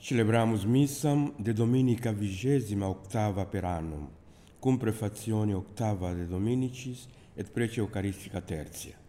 Celebramus missam de dominica 28ª per annum, cum prefazione octava de dominicis et prece Eucharistica tertia.